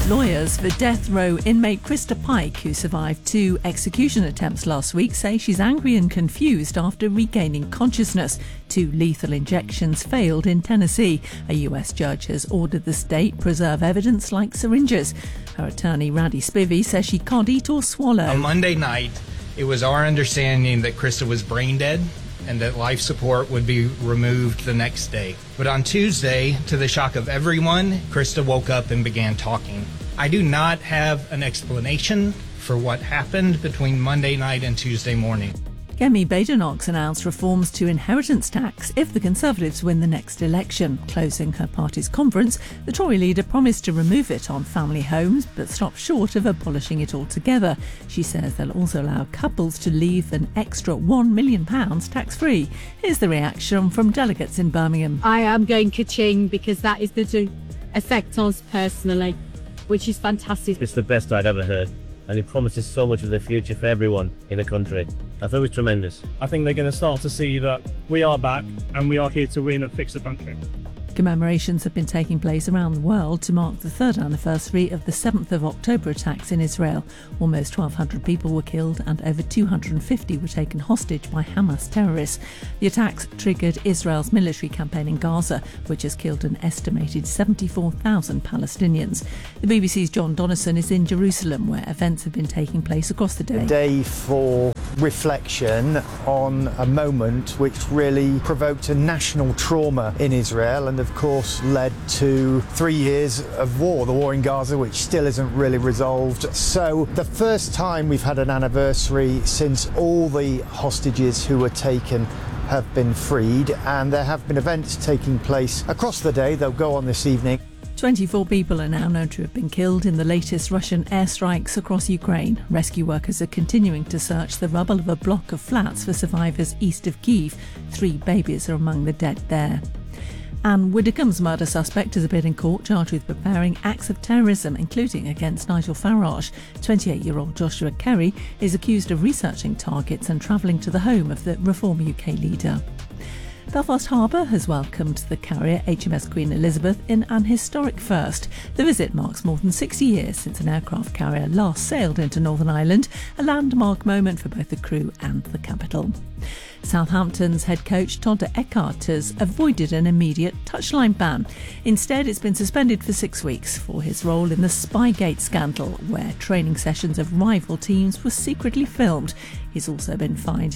Lawyers for death row inmate Krista Pike, who survived 2 execution attempts last week, say she's angry and confused after regaining consciousness. 2 lethal injections failed in Tennessee. A US judge has ordered the state preserve evidence like syringes. Her attorney, Raddy Spivey, says she can't eat or swallow. On Monday night, it was our understanding that Krista was brain dead and that life support would be removed the next day. But on Tuesday, to the shock of everyone, Krista woke up and began talking. I do not have an explanation for what happened between Monday night and Tuesday morning. Kemi Badenoch announced reforms to inheritance tax if the Conservatives win the next election. Closing her party's conference, the Tory leader promised to remove it on family homes, but stopped short of abolishing it altogether. She says they'll also allow couples to leave an extra £1 million tax-free. Here's the reaction from delegates in Birmingham. I am going ka-ching because that is to affect us personally, which is fantastic. It's the best I'd ever heard, and it promises so much of the future for everyone in the country. I thought it was tremendous. I think they're going to start to see that we are back and we are here to win and fix the country. Commemorations have been taking place around the world to mark the 3rd anniversary of the 7th of October attacks in Israel. Almost 1,200 people were killed and over 250 were taken hostage by Hamas terrorists. The attacks triggered Israel's military campaign in Gaza, which has killed an estimated 74,000 Palestinians. The BBC's John Donnison is in Jerusalem, where events have been taking place across the day. A day for reflection on a moment which really provoked a national trauma in Israel and of course led to 3 years of war, the war in Gaza, which still isn't really resolved. So the first time we've had an anniversary since all the hostages who were taken have been freed, and there have been events taking place across the day. They'll go on this evening. 24 people are now known to have been killed in the latest Russian airstrikes across Ukraine. Rescue workers are continuing to search the rubble of a block of flats for survivors east of Kyiv. 3 babies are among the dead there. Anne Widdecombe's murder suspect has appeared in court charged with preparing acts of terrorism, including against Nigel Farage. 28-year-old Joshua Kerry is accused of researching targets and travelling to the home of the Reform UK leader. Belfast Harbour has welcomed the carrier HMS Queen Elizabeth in an historic first. The visit marks more than 60 years since an aircraft carrier last sailed into Northern Ireland, a landmark moment for both the crew and the capital. Southampton's head coach Todd Eckhart has avoided an immediate touchline ban. Instead, it's been suspended for 6 weeks for his role in the Spygate scandal, where training sessions of rival teams were secretly filmed. He's also been fined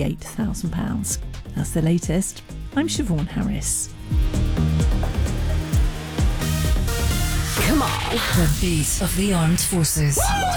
£28,000. That's the latest. I'm Siobhan Harris. Come on. The beat of the armed forces.